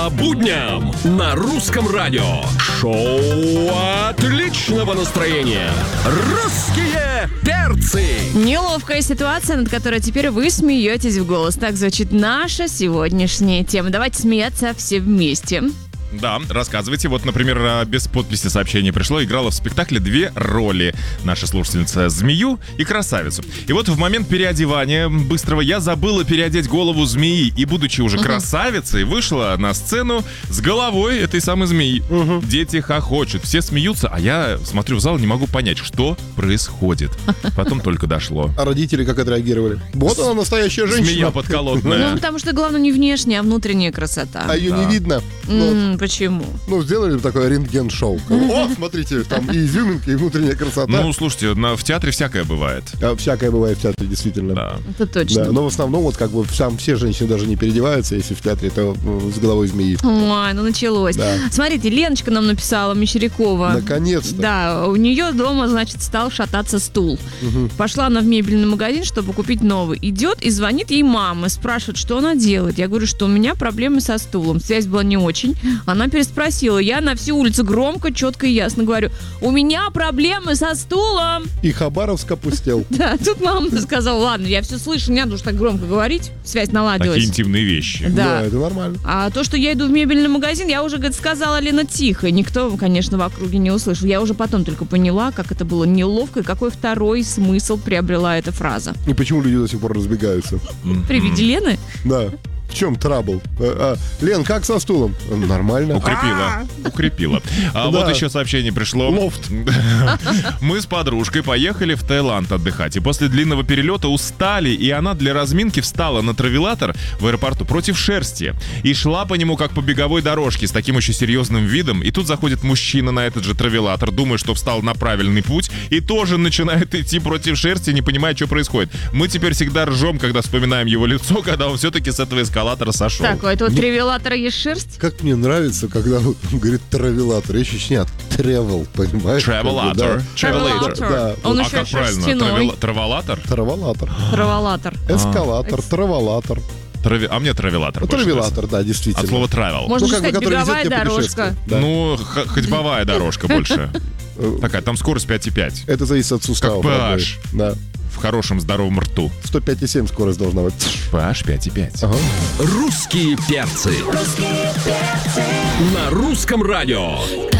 По будням на русском радио. Шоу отличного настроения. Русские перцы. Неловкая ситуация, над которой теперь вы смеетесь в голос. Так звучит наша сегодняшняя тема. Давайте смеяться все вместе. Да, рассказывайте. Вот, например, без подписи сообщение пришло. Играла в спектакле две роли. Наша слушательница змею и красавицу. И вот в момент переодевания быстрого я забыла переодеть голову змеи. И, будучи уже красавицей, вышла на сцену с головой этой самой змеи. Дети хохочут, все смеются, а я смотрю в зал, не могу понять, что происходит. Потом только дошло. А родители как отреагировали? Вот она, настоящая женщина. Змея подколодная. Ну, потому что главное не внешняя, а внутренняя красота. А ее не видно. Почему? Ну, сделали такое рентген-шоу. О, смотрите, там и изюминка, и внутренняя красота. Ну, слушайте, в театре всякое бывает. Всякое бывает в театре, действительно. Да. Это точно. Да, но в основном, вот как бы все женщины даже не переодеваются, если в театре, то с головой змеи. Ой, ну началось. Да. Смотрите, Леночка нам написала, Мещерякова. Наконец-то. Да, у нее дома, значит, стал шататься стул. Пошла она в мебельный магазин, чтобы купить новый. Идет и звонит ей мама, спрашивает, что она делает. Я говорю, что у меня проблемы со стулом. Связь была не очень. Она переспросила. Я на всю улицу громко, четко и ясно говорю, у меня проблемы со стулом. И Хабаровск опустел. Да, тут мама сказала, ладно, я все слышу, не надо уж так громко говорить. Связь наладилась. Такие интимные вещи. Да. Это нормально. А то, что я иду в мебельный магазин, я уже, говорит, сказала Лена тихо. Никто, конечно, в округе не услышал. Я уже потом только поняла, как это было неловко и какой второй смысл приобрела эта фраза. И почему люди до сих пор разбегаются? При виде Лены? Да. В чем трабл? Лен, как со стулом? Нормально. Укрепила. А Да. вот еще сообщение пришло. Лофт. Мы с подружкой поехали в Таиланд отдыхать. И после длинного перелета устали, и она для разминки встала на травелатор в аэропорту против шерсти. И шла по нему как по беговой дорожке с таким еще серьезным видом. И тут заходит мужчина на этот же травелатор, думая, что встал на правильный путь, и тоже начинает идти против шерсти, не понимая, что происходит. Мы теперь всегда ржем, когда вспоминаем его лицо, когда он все-таки с этого эскалатора сошел. Так, у этого тревелатора есть шерсть? Как мне нравится, когда он говорит травелатор. Речь не от travel, понимаешь? Травелатор. Травелатор. Да. Он А еще как правильно? шерстяной. Травелатор? Травелатор. Травелатор. Эскалатор, травелатор. А мне травелатор больше Травелатор, да, нравится. действительно. От слова travel. Можно Ну, как бы, сказать, который беговая везет тебя дорожка. путешествие. Да. Ну, ходьбовая дорожка больше. Такая, там скорость 5,5. Это зависит от суставов. Как родной. PH. Да. В хорошем здоровом рту. 105,7 скорость должна быть. PH 5,5. Ага. Русские перцы. На русском радио.